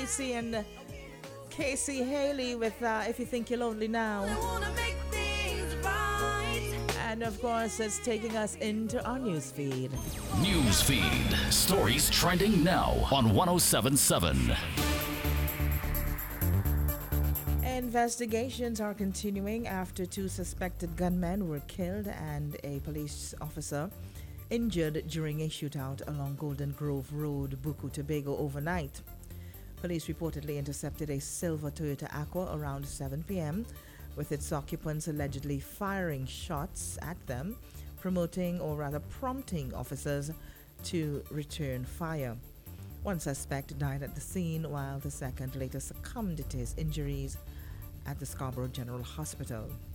Casey and Casey Haley with If You Think You're Lonely Now. And of course, it's taking us into our news feed. News feed. Stories trending now on 107.7. Investigations are continuing after 2 suspected gunmen were killed and a police officer injured during a shootout along Golden Grove Road, Buku, Tobago overnight. Police reportedly intercepted a silver Toyota Aqua around 7 p.m., with its occupants allegedly firing shots at them, prompting officers to return fire. One suspect died at the scene, while the second later succumbed to his injuries at the Scarborough General Hospital.